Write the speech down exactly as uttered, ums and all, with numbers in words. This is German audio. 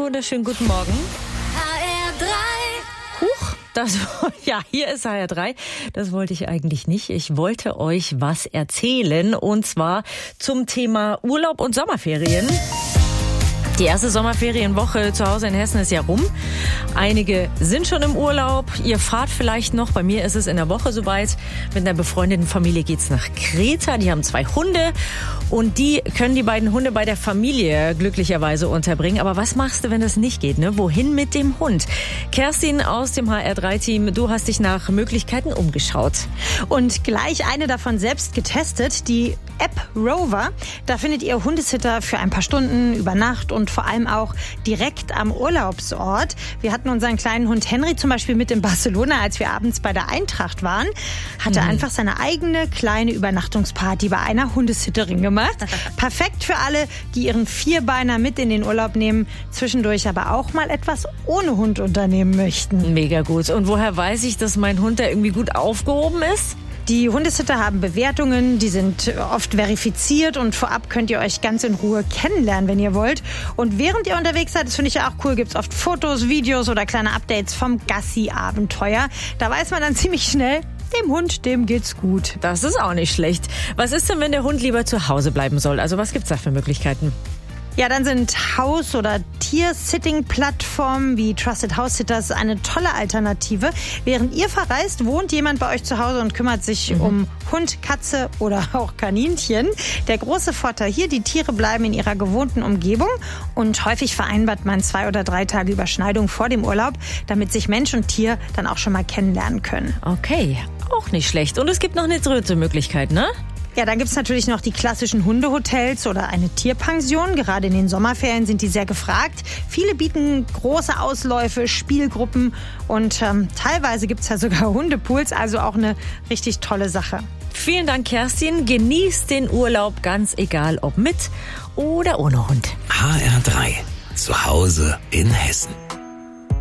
wunderschönen guten Morgen. H R drei. Huch, das, ja, hier ist H R drei. Das wollte ich eigentlich nicht. Ich wollte euch was erzählen, und zwar zum Thema Urlaub und Sommerferien. Die erste Sommerferienwoche zu Hause in Hessen ist ja rum. Einige sind schon im Urlaub. Ihr fahrt vielleicht noch. Bei mir ist es in der Woche soweit. Mit einer befreundeten Familie geht's nach Kreta. Die haben zwei Hunde und die können die beiden Hunde bei der Familie glücklicherweise unterbringen. Aber was machst du, wenn das nicht geht, ne? Wohin mit dem Hund? Kerstin aus dem H R drei Team, du hast dich nach Möglichkeiten umgeschaut. Und gleich eine davon selbst getestet, die App Rover. Da findet ihr Hundesitter für ein paar Stunden über Nacht und vor allem auch direkt am Urlaubsort. Wir hatten unseren kleinen Hund Henry zum Beispiel mit in Barcelona, als wir abends bei der Eintracht waren. Hatte mhm. einfach seine eigene kleine Übernachtungsparty bei einer Hundesitterin gemacht. Perfekt für alle, die ihren Vierbeiner mit in den Urlaub nehmen, zwischendurch aber auch mal etwas ohne Hund unternehmen möchten. Mega gut. Und woher weiß ich, dass mein Hund da irgendwie gut aufgehoben ist? Die Hundesitter haben Bewertungen, die sind oft verifiziert und vorab könnt ihr euch ganz in Ruhe kennenlernen, wenn ihr wollt. Und während ihr unterwegs seid, das finde ich ja auch cool, gibt's oft Fotos, Videos oder kleine Updates vom Gassi-Abenteuer. Da weiß man dann ziemlich schnell, dem Hund, dem geht's gut. Das ist auch nicht schlecht. Was ist denn, wenn der Hund lieber zu Hause bleiben soll? Also was gibt's da für Möglichkeiten? Ja, dann sind Haus- oder Tier-Sitting-Plattformen wie Trusted House Sitters eine tolle Alternative. Während ihr verreist, wohnt jemand bei euch zu Hause und kümmert sich mhm. um Hund, Katze oder auch Kaninchen. Der große Vorteil hier, die Tiere bleiben in ihrer gewohnten Umgebung und häufig vereinbart man zwei oder drei Tage Überschneidung vor dem Urlaub, damit sich Mensch und Tier dann auch schon mal kennenlernen können. Okay, auch nicht schlecht. Und es gibt noch eine dritte Möglichkeit, ne? Ja, dann gibt's natürlich noch die klassischen Hundehotels oder eine Tierpension. Gerade in den Sommerferien sind die sehr gefragt. Viele bieten große Ausläufe, Spielgruppen und ähm, teilweise gibt's ja sogar Hundepools, also auch eine richtig tolle Sache. Vielen Dank, Kerstin. Genießt den Urlaub, ganz egal ob mit oder ohne Hund. H R drei. Zu Hause in Hessen.